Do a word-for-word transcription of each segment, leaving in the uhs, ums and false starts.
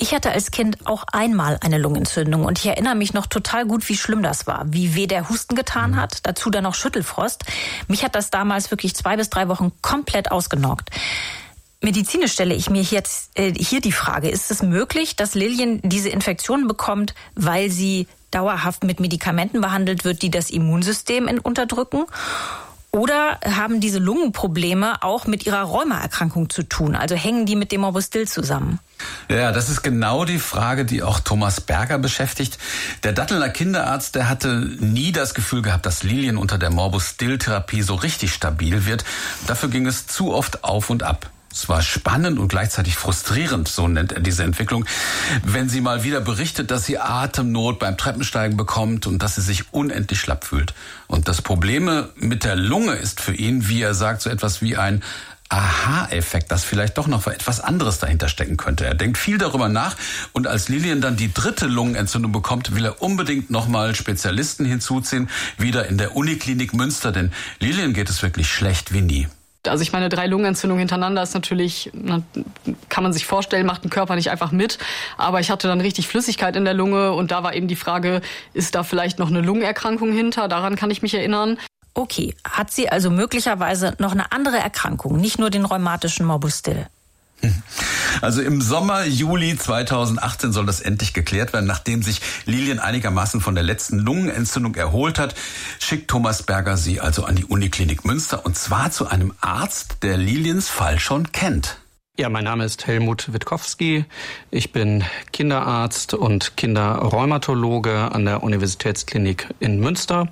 Ich hatte als Kind auch einmal eine Lungenentzündung und ich erinnere mich noch total gut, wie schlimm das war, wie weh der Husten getan hat, dazu dann noch Schüttelfrost. Mich hat das damals wirklich zwei bis drei Wochen komplett ausgenockt. Medizinisch stelle ich mir jetzt äh, hier die Frage, ist es möglich, dass Lilian diese Infektion bekommt, weil sie dauerhaft mit Medikamenten behandelt wird, die das Immunsystem unterdrücken? Oder haben diese Lungenprobleme auch mit ihrer Rheumaerkrankung zu tun? Also hängen die mit dem Morbus Still zusammen? Ja, das ist genau die Frage, die auch Thomas Berger beschäftigt. Der Dattelner Kinderarzt, der hatte nie das Gefühl gehabt, dass Lilian unter der Morbus Still-Therapie so richtig stabil wird. Dafür ging es zu oft auf und ab. Es war spannend und gleichzeitig frustrierend, so nennt er diese Entwicklung, wenn sie mal wieder berichtet, dass sie Atemnot beim Treppensteigen bekommt und dass sie sich unendlich schlapp fühlt. Und das Problem mit der Lunge ist für ihn, wie er sagt, so etwas wie ein Aha-Effekt, dass vielleicht doch noch etwas anderes dahinter stecken könnte. Er denkt viel darüber nach und als Lilian dann die dritte Lungenentzündung bekommt, will er unbedingt nochmal Spezialisten hinzuziehen, wieder in der Uniklinik Münster, denn Lilian geht es wirklich schlecht wie nie. Also ich meine, drei Lungenentzündungen hintereinander ist natürlich, kann man sich vorstellen, macht ein Körper nicht einfach mit. Aber ich hatte dann richtig Flüssigkeit in der Lunge und da war eben die Frage, ist da vielleicht noch eine Lungenerkrankung hinter? Daran kann ich mich erinnern. Okay, hat sie also möglicherweise noch eine andere Erkrankung, nicht nur den rheumatischen Morbus Still? Also im Sommer, Juli zweitausendachtzehn soll das endlich geklärt werden. Nachdem sich Lilian einigermaßen von der letzten Lungenentzündung erholt hat, schickt Thomas Berger sie also an die Uniklinik Münster und zwar zu einem Arzt, der Lilians Fall schon kennt. Ja, mein Name ist Helmut Witkowski. Ich bin Kinderarzt und Kinderrheumatologe an der Universitätsklinik in Münster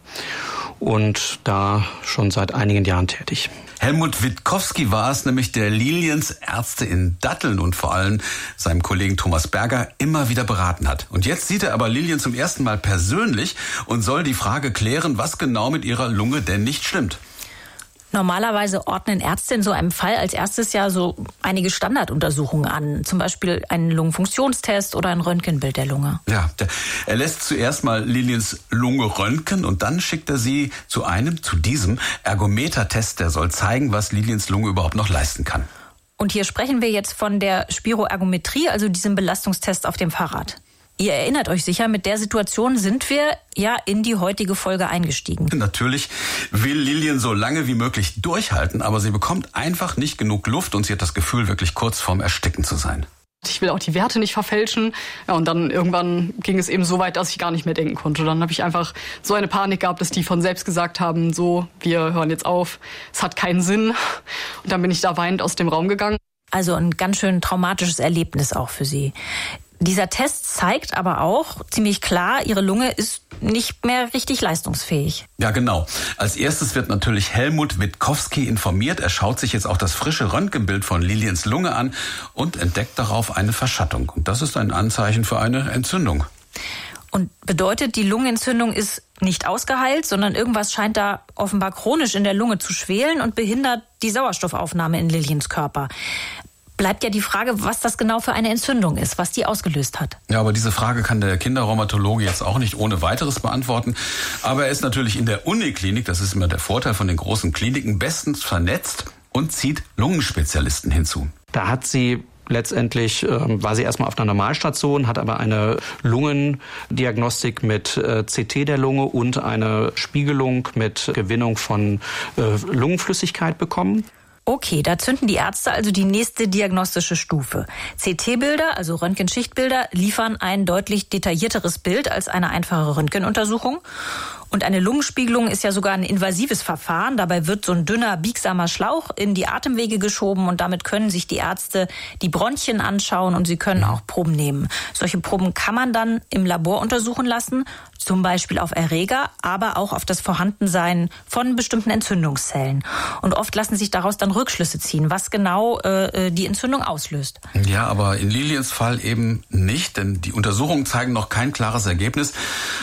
und da schon seit einigen Jahren tätig. Helmut Witkowski war es nämlich, der Lilians Ärzte in Datteln und vor allem seinem Kollegen Thomas Berger immer wieder beraten hat. Und jetzt sieht er aber Lilian zum ersten Mal persönlich und soll die Frage klären, was genau mit ihrer Lunge denn nicht stimmt. Normalerweise ordnen Ärzte in so einem Fall als erstes ja so einige Standarduntersuchungen an. Zum Beispiel einen Lungenfunktionstest oder ein Röntgenbild der Lunge. Ja, der, er lässt zuerst mal Lilians Lunge röntgen und dann schickt er sie zu einem, zu diesem Ergometertest, der soll zeigen, was Lilians Lunge überhaupt noch leisten kann. Und hier sprechen wir jetzt von der Spiroergometrie, also diesem Belastungstest auf dem Fahrrad. Ihr erinnert euch sicher, mit der Situation sind wir ja in die heutige Folge eingestiegen. Natürlich will Lilian so lange wie möglich durchhalten, aber sie bekommt einfach nicht genug Luft und sie hat das Gefühl, wirklich kurz vorm Ersticken zu sein. Ich will auch die Werte nicht verfälschen. Ja, und dann irgendwann ging es eben so weit, dass ich gar nicht mehr denken konnte. Dann habe ich einfach so eine Panik gehabt, dass die von selbst gesagt haben, so, wir hören jetzt auf, es hat keinen Sinn. Und dann bin ich da weinend aus dem Raum gegangen. Also ein ganz schön traumatisches Erlebnis auch für sie. Dieser Test zeigt aber auch ziemlich klar, ihre Lunge ist nicht mehr richtig leistungsfähig. Ja, genau. Als erstes wird natürlich Helmut Witkowski informiert. Er schaut sich jetzt auch das frische Röntgenbild von Lilians Lunge an und entdeckt darauf eine Verschattung. Und das ist ein Anzeichen für eine Entzündung. Und bedeutet, die Lungenentzündung ist nicht ausgeheilt, sondern irgendwas scheint da offenbar chronisch in der Lunge zu schwelen und behindert die Sauerstoffaufnahme in Lilians Körper. Bleibt ja die Frage, was das genau für eine Entzündung ist, was die ausgelöst hat. Ja, aber diese Frage kann der Kinderrheumatologe jetzt auch nicht ohne weiteres beantworten. Aber er ist natürlich in der Uniklinik, das ist immer der Vorteil von den großen Kliniken, bestens vernetzt und zieht Lungenspezialisten hinzu. Da hat sie letztendlich, äh, war sie erstmal auf einer Normalstation, hat aber eine Lungendiagnostik mit äh, C T der Lunge und eine Spiegelung mit Gewinnung von äh, Lungenflüssigkeit bekommen. Okay, da zünden die Ärzte also die nächste diagnostische Stufe. C T-Bilder, also Röntgenschichtbilder, liefern ein deutlich detaillierteres Bild als eine einfache Röntgenuntersuchung. Und eine Lungenspiegelung ist ja sogar ein invasives Verfahren. Dabei wird so ein dünner, biegsamer Schlauch in die Atemwege geschoben und damit können sich die Ärzte die Bronchien anschauen und sie können auch Proben nehmen. Solche Proben kann man dann im Labor untersuchen lassen, zum Beispiel auf Erreger, aber auch auf das Vorhandensein von bestimmten Entzündungszellen. Und oft lassen sich daraus dann Rückschlüsse ziehen, was genau äh, die Entzündung auslöst. Ja, aber in Lilians Fall eben nicht, denn die Untersuchungen zeigen noch kein klares Ergebnis.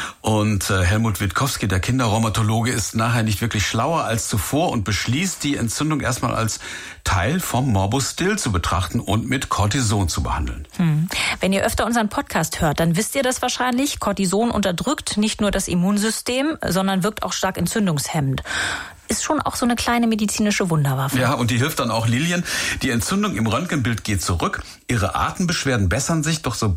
Und äh, Helmut Witkowski, der Kinderrheumatologe, ist nachher nicht wirklich schlauer als zuvor und beschließt, die Entzündung erstmal als Teil vom Morbus Still zu betrachten und mit Cortison zu behandeln. Hm. Wenn ihr öfter unseren Podcast hört, dann wisst ihr das wahrscheinlich. Cortison unterdrückt nicht nur das Immunsystem, sondern wirkt auch stark entzündungshemmend. Ist schon auch so eine kleine medizinische Wunderwaffe. Ja, und die hilft dann auch Lilian. Die Entzündung im Röntgenbild geht zurück. Ihre Atembeschwerden bessern sich, doch sobald